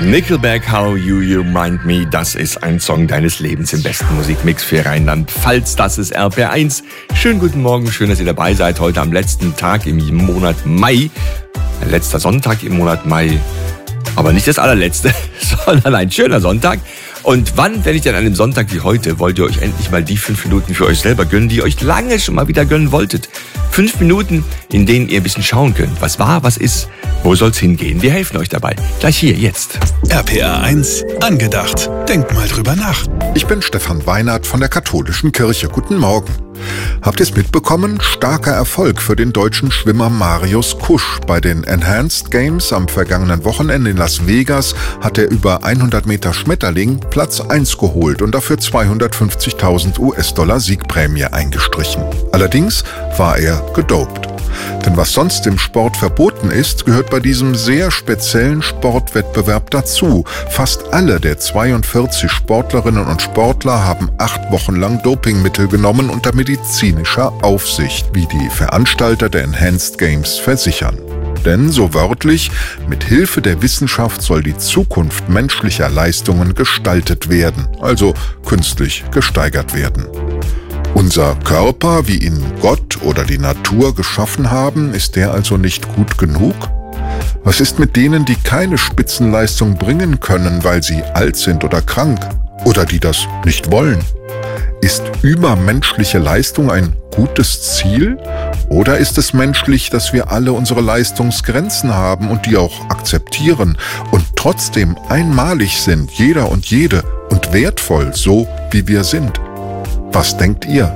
Nickelback, How You Remind Me, das ist ein Song deines Lebens im besten Musikmix für Rheinland-Pfalz. Das ist RPR1. Schönen guten Morgen, schön, dass ihr dabei seid. Heute am letzten Tag im Monat Mai. Letzter Sonntag im Monat Mai. Aber nicht das allerletzte, sondern ein schöner Sonntag. Und wann, wenn nicht an einem Sonntag wie heute, wollt ihr euch endlich mal die 5 Minuten für euch selber gönnen, die ihr euch lange schon mal wieder gönnen wolltet? 5 Minuten, in denen ihr ein bisschen schauen könnt. Was war, was ist, wo soll's hingehen? Wir helfen euch dabei. Gleich hier, jetzt. RPR1 angedacht. Denkt mal drüber nach. Ich bin Stefan Weinert von der Katholischen Kirche. Guten Morgen. Habt ihr es mitbekommen? Starker Erfolg für den deutschen Schwimmer Marius Kusch. Bei den Enhanced Games am vergangenen Wochenende in Las Vegas hat er über 100 Meter Schmetterling Platz 1 geholt und dafür 250.000 US-Dollar Siegprämie eingestrichen. Allerdings war er gedopt. Denn was sonst im Sport verboten ist, gehört bei diesem sehr speziellen Sportwettbewerb dazu. Fast alle der 42 Sportlerinnen und Sportler haben 8 Wochen lang Dopingmittel genommen unter medizinischer Aufsicht, wie die Veranstalter der Enhanced Games versichern. Denn, so wörtlich, mit Hilfe der Wissenschaft soll die Zukunft menschlicher Leistungen gestaltet werden, also künstlich gesteigert werden. Unser Körper, wie ihn Gott oder die Natur geschaffen haben, ist der also nicht gut genug? Was ist mit denen, die keine Spitzenleistung bringen können, weil sie alt sind oder krank oder die das nicht wollen? Ist übermenschliche Leistung ein gutes Ziel? Oder ist es menschlich, dass wir alle unsere Leistungsgrenzen haben und die auch akzeptieren und trotzdem einmalig sind, jeder und jede, und wertvoll, so wie wir sind? Was denkt ihr?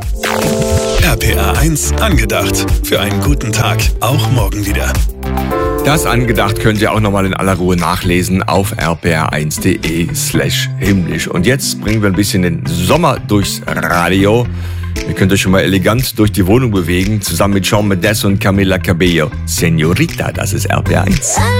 RPR1 angedacht. Für einen guten Tag. Auch morgen wieder. Das angedacht könnt ihr auch nochmal in aller Ruhe nachlesen auf rpr1.de/himmlisch. Und jetzt bringen wir ein bisschen den Sommer durchs Radio. Ihr könnt euch schon mal elegant durch die Wohnung bewegen, zusammen mit Shawn Mendes und Camila Cabello. Señorita, das ist RPR1.